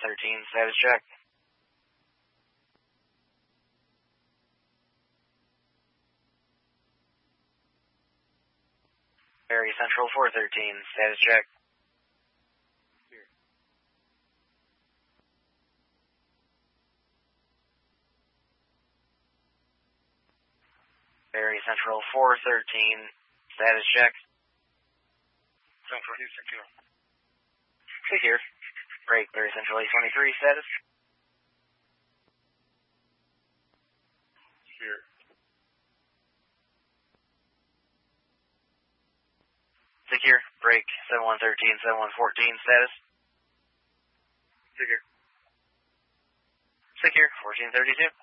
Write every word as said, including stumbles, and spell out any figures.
thirteen, status check. Barry Central four thirteen, status check. Here. Barry Central four thirteen, status check. Central Houston two. Secure. Break, Barry Central eight twenty-three, status. Here. Secure. Break, seven one thirteen, seven one fourteen, status. Secure. Secure, fourteen thirty-two.